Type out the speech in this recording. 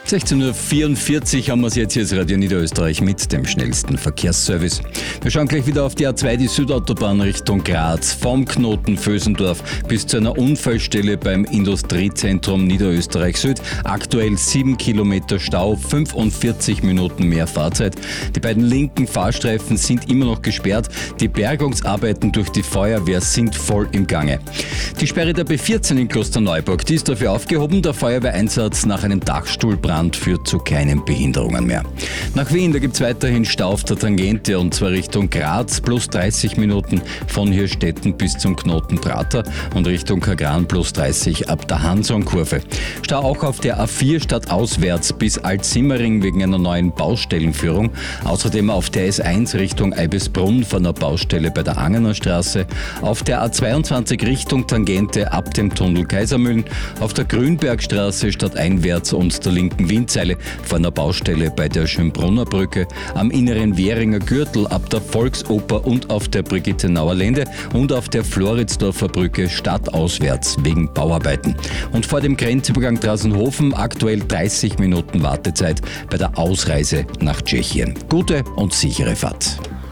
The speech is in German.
16:44 Uhr haben wir es jetzt. Hier ist Radio Niederösterreich mit dem schnellsten Verkehrsservice. Wir schauen gleich wieder auf die A2, die Südautobahn Richtung Graz. Vom Knoten Vösendorf bis zu einer Unfallstelle beim Industriezentrum Niederösterreich Süd. Aktuell 7 Kilometer Stau, 45 Minuten mehr Fahrzeit. Die beiden linken Fahrstreifen sind immer noch gesperrt. Die Bergungsarbeiten durch die Feuerwehr sind voll im Gange. Die Sperre der B14 in Klosterneuburg, die ist dafür aufgehoben. Der Feuerwehreinsatz nach einem Dachstuhlbrand führt zu keinen Behinderungen mehr. Nach Wien, da gibt es weiterhin Stau auf der Tangente und zwar Richtung Graz, plus 30 Minuten von Hirstetten bis zum Knoten Prater und Richtung Kagran plus 30 ab der Hanson-Kurve. Stau auch auf der A4 stadtauswärts bis Altsimmering wegen einer neuen Baustellenführung. Außerdem auf der S1 Richtung Eibisbrunn von einer Baustelle bei der Angener Straße. Auf der A22 Richtung Tangente ab dem Tunnel Kaisermühlen. Auf der Grünbergstraße stadteinwärts und der linken Windseile vor einer Baustelle bei der Schönbrunner Brücke, am inneren Währinger Gürtel ab der Volksoper und auf der Brigittenauer Lände und auf der Floridsdorfer Brücke stadtauswärts wegen Bauarbeiten. Und vor dem Grenzübergang Drassenhofen aktuell 30 Minuten Wartezeit bei der Ausreise nach Tschechien. Gute und sichere Fahrt.